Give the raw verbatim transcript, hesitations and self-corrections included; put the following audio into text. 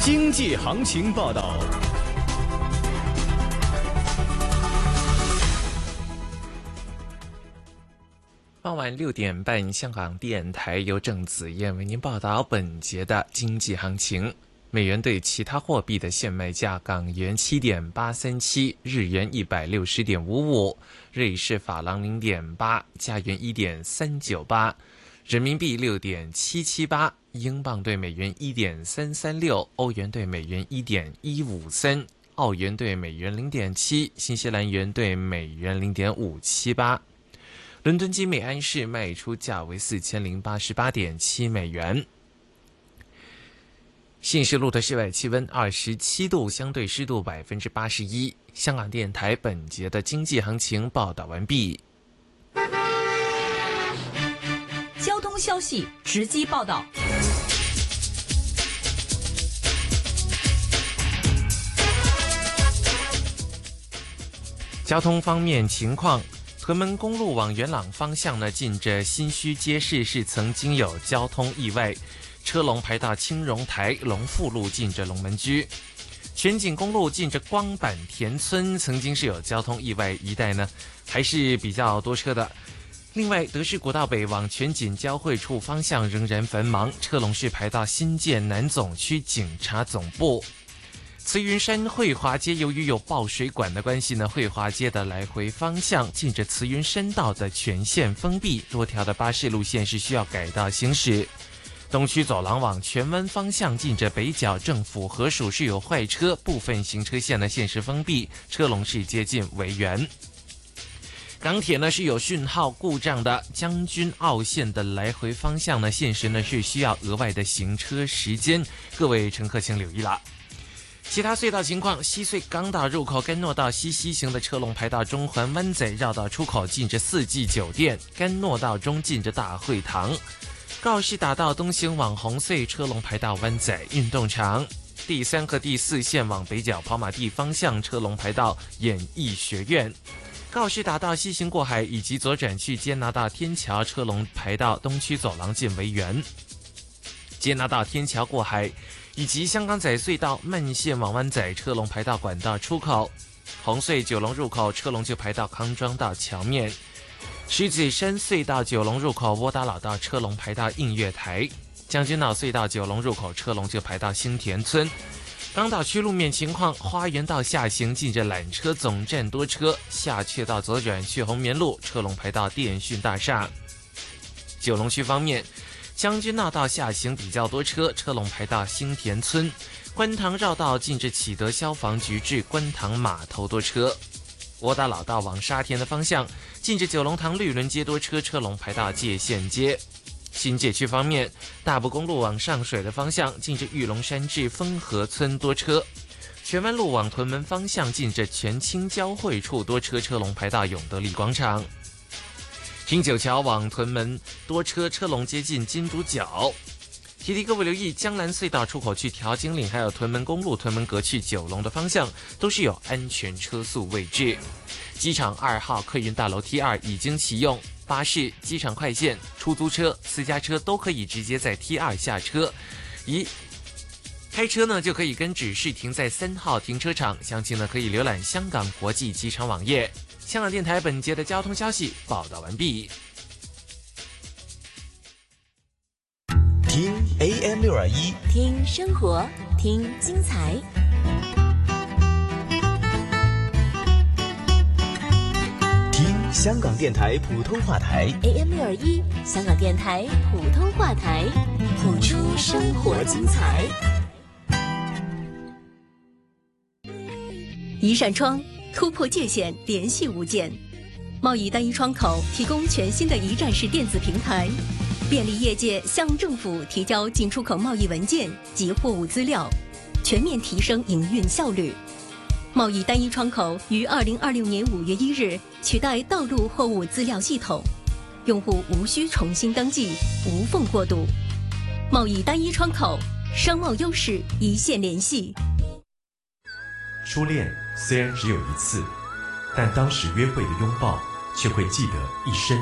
经济行情报道。 傍晚六点半，香港电台由郑子燕为您报道本节的经济行情。美元对其他货币的现卖价：港元七点八三七，日元一百六十点五五，瑞士法郎零点八，加元一点三九八，人民币六点七七八，英镑对美元一点三三六，欧元对美元一点一五三，澳元对美元零点七，新西兰元对美元零点五七八。伦敦金每安士卖出价为四千零八十八点七美元。信息路的室外气温二十七度，相对湿度百分之八十一。香港电台本节的经济行情报道完毕。 交通消息直击报道。 交通方面情况，屯门公路往元朗方向呢，近着新墟街市是曾经有交通意外，车龙排到青荣台，龙富路近着龙门居。全景公路近着光板田村曾经是有交通意外，一带呢还是比较多车的。另外，德士国道北往全景交汇处方向仍然繁忙，车龙是排到新建南总区警察总部。慈云山惠华街由于有爆水管的关系呢，惠华街的来回方向近着慈云山道的全线封闭，多条的巴士路线是需要改道行驶。东区走廊往荃湾方向近着北角政府合署是有坏车，部分行车线的限时封闭，车龙是接近维园。港铁呢是有讯号故障的，将军澳线的来回方向呢限时呢是需要额外的行车时间，各位乘客请留意了。其他隧道情况，西隧港岛入口干诺道西西行的车龙排到中环湾仔绕道出口近着四季酒店，干诺道中近着大会堂。告士打道东行往红隧车龙排到湾仔运动场，第三和第四线往北角跑马地方向车龙排到演艺学院。告士打道西行过海以及左转去坚拿道天桥车龙排到东区走廊近维园。坚拿道天桥过海以及香港仔隧道慢线往湾仔车龙排到管道出口，红隧九龙入口车龙就排到康庄道桥面。狮子山隧道九龙入口窝打老道车龙排到映月台，将军澳隧道九龙入口车龙就排到新田村。港岛区路面情况，花园道下行近着缆车总站多车，下却道左转去红棉路车龙排到电讯大厦。九龙区方面，将军澳道下行比较多车，车龙排到新田村。观塘绕道近着启德消防局至观塘码头多车。窝打老道往沙田的方向，近着九龙塘绿轮街多车，车龙排到界限街。新界区方面，大埔公路往上水的方向，近着玉龙山至丰和村多车。荃湾路往屯门方向，近着全清交汇处多车，车龙排到永德里广场。汀九桥往屯门多车，车龙接近金竹角。提提各位留意，江南隧道出口去调景岭，还有屯门公路屯门阁去九龙的方向，都是有安全车速位置。机场二号客运大楼 T 二 已经启用，巴士、机场快线、出租车、私家车都可以直接在 T 二 下车。一开车呢就可以跟指示停在三号停车场，详情呢可以浏览香港国际机场网页。香港电台本节的交通消息报道完毕。 听 A M 六二一， 听生活，听精彩。 听香港电台普通话台 A M 六二一，香港电台普通话台，谱出生活精彩。一扇窗突破界限，联系物件。贸易单一窗口提供全新的一站式电子平台，便利业界向政府提交进出口贸易文件及货物资料，全面提升营运效率。贸易单一窗口于二零二六年五月一日取代道路货物资料系统，用户无需重新登记，无缝过渡。贸易单一窗口，商贸优势一线联系。 初恋虽然只有一次，但当时约会的拥抱却会记得一生。